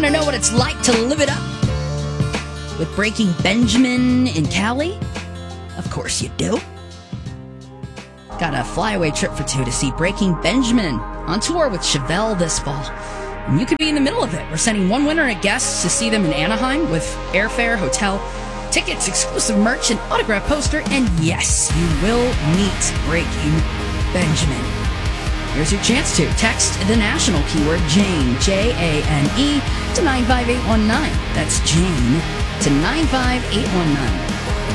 Want to know what it's like to live it up with Breaking Benjamin in Cali? Of course you do. Got a flyaway trip for two to see Breaking Benjamin on tour with Chevelle this fall. And you could be in the middle of it. We're sending one winner at guests to see them in Anaheim with airfare, hotel, tickets, exclusive merch, and autograph poster. And yes, you will meet Breaking Benjamin. Here's your chance to text the national keyword Jane, Jane, to 95819. That's Jane to 95819.